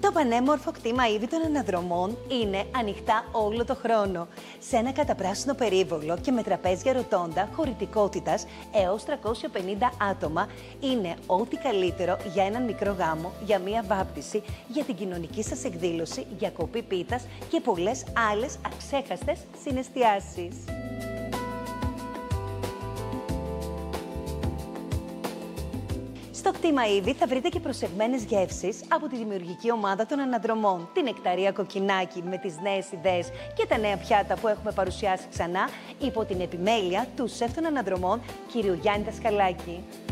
Το πανέμορφο κτήμα Ήβη των Αναδρομών είναι ανοιχτά όλο το χρόνο. Σε ένα καταπράσινο περίβολο και με τραπέζια ροτόντα χωρητικότητας έως 350 άτομα, είναι ό,τι καλύτερο για έναν μικρό γάμο, για μία βάπτιση, για την κοινωνική σας εκδήλωση, για κοπή πίτας και πολλές άλλες αξέχαστες συναισθιάσεις. Στο κτήμα Ήβη θα βρείτε και προσεγμένες γεύσεις από τη δημιουργική ομάδα των Αναδρομών, την Νεκταρία Κοκκινάκη με τις νέες ιδέες και τα νέα πιάτα που έχουμε παρουσιάσει ξανά υπό την επιμέλεια του σεφ των Αναδρομών, κ. Γιάννη Δασκαλάκη.